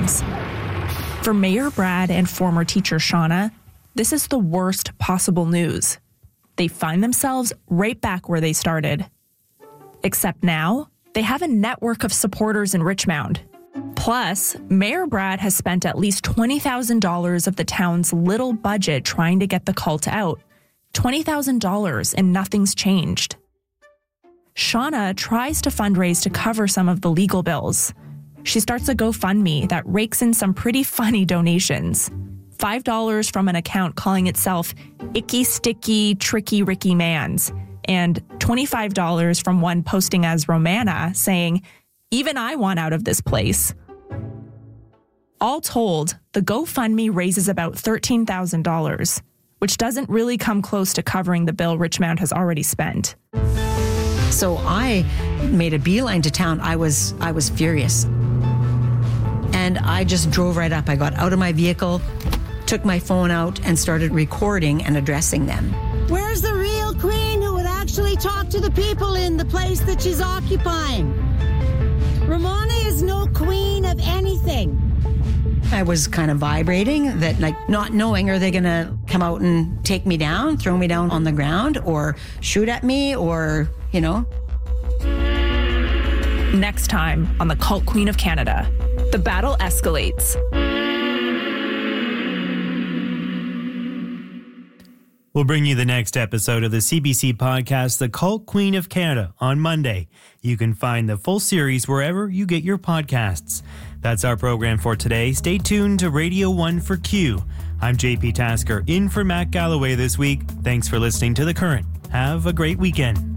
towns. For Mayor Brad and former teacher Shauna, this is the worst possible news. They find themselves right back where they started. Except now, they have a network of supporters in Richmond. Plus, Mayor Brad has spent at least $20,000 of the town's little budget trying to get the cult out. $20,000 and nothing's changed. Shauna tries to fundraise to cover some of the legal bills. She starts a GoFundMe that rakes in some pretty funny donations. $5 from an account calling itself Icky Sticky Tricky Ricky Mans, and $25 from one posting as Romana saying, "Even I want out of this place." All told, the GoFundMe raises about $13,000, which doesn't really come close to covering the bill Richmond has already spent. So I made a beeline to town. I was furious. And I just drove right up. I got out of my vehicle, took my phone out, and started recording and addressing them. Where's the real queen who would actually talk to the people in the place that she's occupying? Romana is no queen of anything. I was kind of vibrating that, like, not knowing, are they going to come out and take me down, throw me down on the ground, or shoot at me, or, you know. Next time on The Cult Queen of Canada, the battle escalates. We'll bring you the next episode of the CBC podcast, The Cult Queen of Canada, on Monday. You can find the full series wherever you get your podcasts. That's our program for today. Stay tuned to Radio 1 for Q. I'm JP Tasker, in for Matt Galloway this week. Thanks for listening to The Current. Have a great weekend.